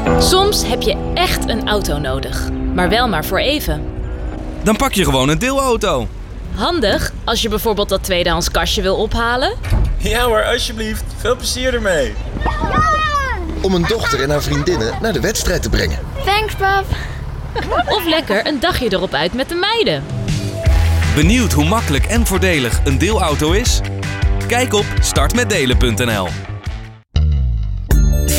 Soms heb je echt een auto nodig, maar wel maar voor even. Dan pak je gewoon een deelauto. Handig als je bijvoorbeeld dat tweedehands kastje wil ophalen. Ja hoor, alsjeblieft. Veel plezier ermee. Om een dochter en haar vriendinnen naar de wedstrijd te brengen. Thanks, pap. Of lekker een dagje erop uit met de meiden. Benieuwd hoe makkelijk en voordelig een deelauto is? Kijk op startmetdelen.nl.